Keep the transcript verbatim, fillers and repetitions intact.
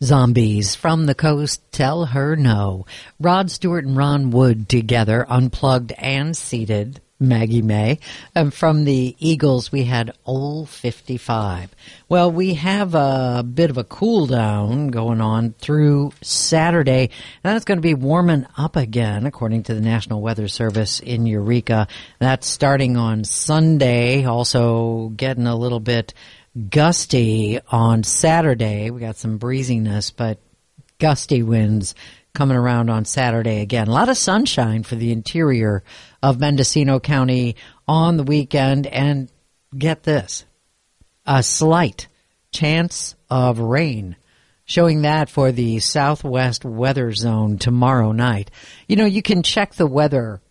Zombies from the coast, tell her no. Rod Stewart and Ron Wood together, unplugged and seated. Maggie May. And from the Eagles, we had Old fifty-five. Well, we have a bit of a cool down going on through Saturday. And it's going to be warming up again, according to the National Weather Service in Eureka. That's starting on Sunday, also getting a little bit gusty on Saturday. We got some breeziness, but gusty winds coming around on Saturday again. A lot of sunshine for the interior of Mendocino County on the weekend. And get this, a slight chance of rain, showing that for the southwest weather zone tomorrow night. You know, you can check the weather